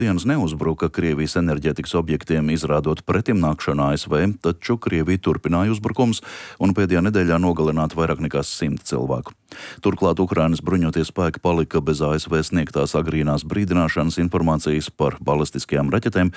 dienas neuzbruka Krievijas enerģētikas objektiem, izrādot pretimnākšanu ASV, taču Krievija turpināja uzbrukums un pēdējā nedēļā nogalināt vairāk nekā 100 cilvēku. Turklāt Ukrainas bruņotie spēki palika bez ASV sniegtās agrīnās brīdināšanas informācijas par balistiskajām raķetēm,